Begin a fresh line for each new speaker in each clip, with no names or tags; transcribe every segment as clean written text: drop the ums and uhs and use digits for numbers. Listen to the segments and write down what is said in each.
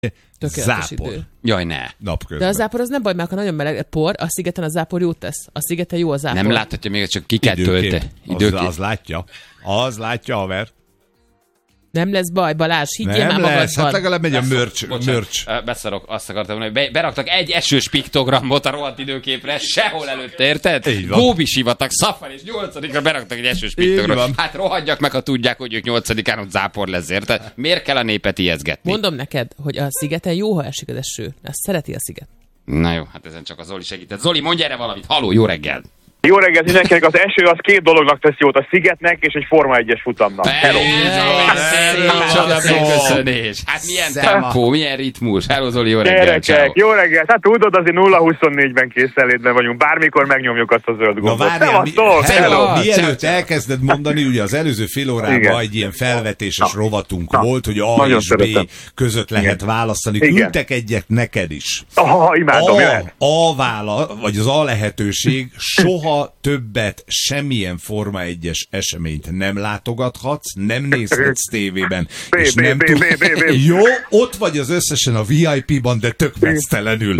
Zápor.
Idő.
Jaj, ne.
Napközben.
De a zápor az nem baj, mert ha nagyon meleg, por, a szigeten a zápor jót tesz. A szigeten jó a zápor.
Nem láthatja még, csak ki kell tölteni.
Az látja. Az látja, haver.
Nem lesz baj, Balázs, higgyél már
Nem lesz,
magadban.
hát legalább megy a mörcs.
Beszarok, azt akartam mondani, hogy beraktak egy esős piktogramot a rohadt időképre, sehol előtte, érted? Góbi sivatag, Szafar, és 8-ra beraktak egy esős piktogramot. Hát rohadjak meg, ha tudják, hogy ők 8-án ott zápor lesz, érted? Miért kell a népet ijeszgetni?
Mondom neked, hogy a szigeten jó, ha esik az eső. Ezt szereti a sziget.
Na jó, hát ezen csak a Zoli segített. Zoli, mondj erre valamit. Haló, jó reggel!
Jó reggelt mindenkinek, az eső az két dolognak tesz jót, a szigetnek és egy Forma 1-es futamnak. Hello!
Micsoda megköszönés! Hát milyen tempó, milyen ritmus. Hello Zoli, jó reggel!
Gyerekek, jó reggelt! Hát tudod, azért 0-24-ben készenlétben vagyunk, bármikor megnyomjuk azt a zöld gombot.
Na várjál, mielőtt elkezded mondani, ugye az előző fél órában egy ilyen felvetéses rovatunk volt, hogy A és B között lehet választani. Küldtek egyet neked is.
Imádom,
vagy az A lehetőség soha többet semmilyen Forma 1-es eseményt nem látogathatsz, nem nézhetsz tévében, és nem Jó, ott vagy az összesen a VIP-ban, de tök mesztelenül.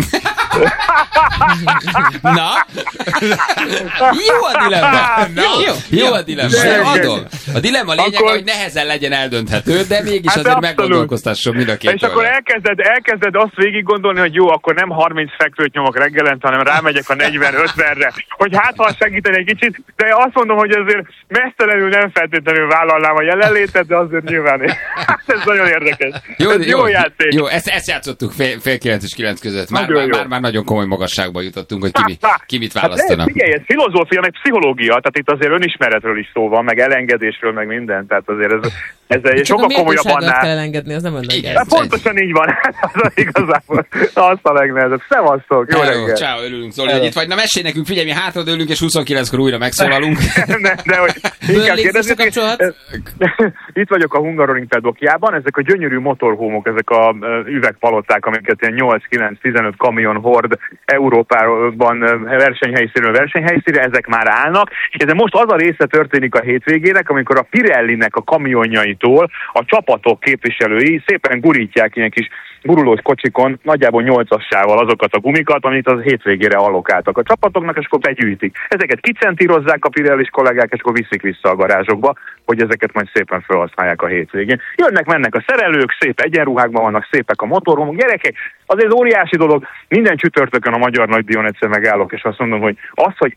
Na? Jó a dilemma. Jó a dilemma. Adom. A dilemma lényeg, hogy nehezen legyen eldönthető, de mégis azért meggondolkoztasson mind a két.
És akkor elkezded azt végig gondolni, hogy jó, akkor nem 30 fekvőt nyomok reggelente, hanem rámegyek a 40-50-re, hogy hát ha segíteni egy kicsit, de azt mondom, hogy azért mesztelenül nem feltétlenül vállalnám a jelenlétet, de azért nyilván ez nagyon érdekes. Jó játék.
Jó, ezt játszottuk fél 9 és 9 között. Már nagyon komoly magasságba jutottunk, hogy ki mit választanak.
Hát figyelj, ez filozófia, meg pszichológia, tehát itt azért önismeretről is szó van, meg elengedésről, meg minden, tehát azért ez sokkal komolyabb annál.
Kell elengedni, az nem elengedni.
Hát pontosan így van, az igazából azt a legnehezebb. Szevasztok, jó reggel.
Ciao, örülünk, Zoli, hogy itt vagy. Na mesélj nekünk, figyelj, mi hátradőlünk, és 29-kor újra megszólalunk.
De hogy inkább kérdezni. Itt vagyok a Hungaroring pedokjában, ezek a gyönyörű motorhómok, ezek a üvegpalották, amiket ilyen 8-9-15 kamion hord Európában versenyhelyszínről versenyhelyszínre, ezek már állnak, és ez most az a része történik a hétvégének, amikor a Pirellinek a kamionjaitól a csapatok képviselői szépen gurítják ilyen kis gurulós kocsikon nagyjából 8-assával azokat a gumikat, amit az hétvégére allokáltak a csapatoknak, és akkor begyűjtik. Ezeket kicentírozzák a Pirellis kollégák, és akkor viszik vissza a garázsokba, hogy ezeket majd szépen felhasználják a hétvégén. Jönnek-mennek a szerelők, szép egyenruhákban vannak, szépek a motorhomok. Gyerekek, azért óriási dolog. Minden csütörtökön a Magyar Nagydíjon egyszer megállok, és azt mondom, hogy az, hogy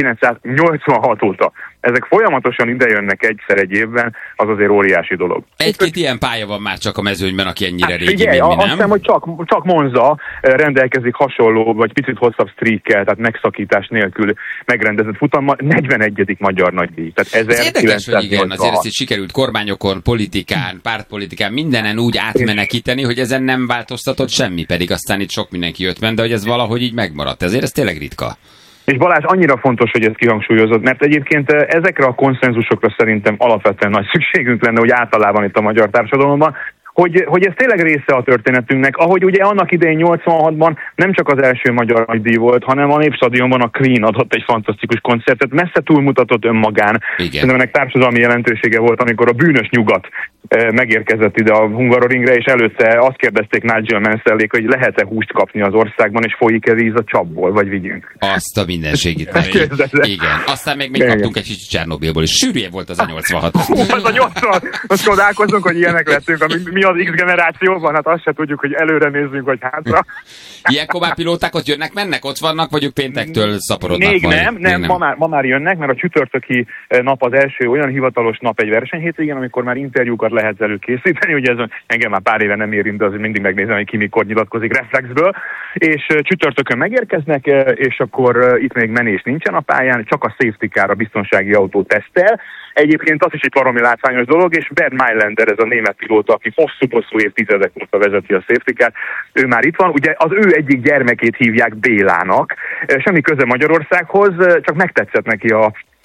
1986 óta ezek folyamatosan idejönnek egyszer egy évben, az azért óriási dolog.
Egy-két ilyen pálya van már csak a mezőnyben, aki ennyire régi,
figyelj,
mint mi, nem?
Azt hiszem, hogy csak Monza rendelkezik hasonló, vagy picit hosszabb streakkel, tehát megszakítás nélkül megrendezett futammal, 41. Magyar Nagydíj. Tehát
ez érdekes, hogy igen, azért ezt sikerült kormányokon, politikán, pártpolitikán, mindenen úgy átmenekíteni, hogy ezen nem változtatott semmi, pedig aztán itt sok mindenki jött men, de hogy ez valahogy így megmaradt. Ezért ez tényleg ritka.
És Balázs, annyira fontos, hogy ezt kihangsúlyozod, mert egyébként ezekre a konszenzusokra szerintem alapvetően nagy szükségünk lenne, hogy általában itt a magyar társadalomban, hogy ez tényleg része a történetünknek. Ahogy ugye annak idején 86-ban nem csak az első Magyar Nagydíj volt, hanem a Népstadionban a Queen adott egy fantasztikus koncertet, messze túlmutatott önmagán.
Igen.
Ennek társadalmi jelentősége volt, amikor a bűnös nyugat megérkezett ide a Hungaroringre, és előtte azt kérdezték Nigel Mansell-ék, hogy lehet-e húst kapni az országban, és folyik-e víz a csapból, vagy vigyünk.
Azt a mindenségét meg. Igen. Aztán még kaptunk egy kicsit Csernobilból, és sűrűje volt az a 86.
Az a 80, most csodálkozunk, hogy ilyenek lettünk, mi az X generációban, hát azt se tudjuk, hogy előre nézzünk, vagy hátra.
Ilyenkor már pilóták ott jönnek, ott vannak, vagy ők péntektől szaporodnak?
Még nem. Ma már jönnek, mert a csütörtöki nap az első olyan hivatalos nap egy versenyhétvégén, amikor már interjúkat lehet velük készíteni, ugye ez engem már pár éve nem érint, de azért mindig megnézem, hogy ki mikor nyilatkozik reflexből, és csütörtökön megérkeznek, és akkor itt még menés nincsen a pályán, csak a safety car, a biztonsági autó tesztel. Egyébként az is egy baromi látványos dolog, és Bernd Mailänder, ez a német pilóta, aki hosszú évtizedek óta vezeti a safety car, ő már itt van, ugye az ő egyik gyermekét hívják Bélának, semmi köze Magyarországhoz, csak megtetszett neki a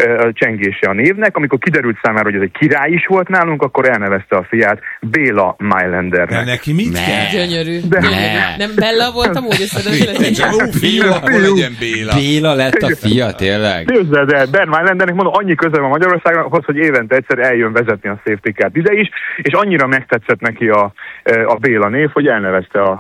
csengése a névnek. Amikor kiderült számára, hogy ez egy király is volt nálunk, akkor elnevezte a fiát Béla Mailandernek.
De neki mit kell?
Gyönyörű. Nem Bella volt amúgy,
fiú legyen Béla.
Béla lett a fia, tényleg?
Képzeld el, Ben Mailandernek mondom, annyi köze van Magyarországhoz, hogy évente egyszer eljön vezetni a safety car ide is, és annyira megtetszett neki a Béla név, hogy elnevezte a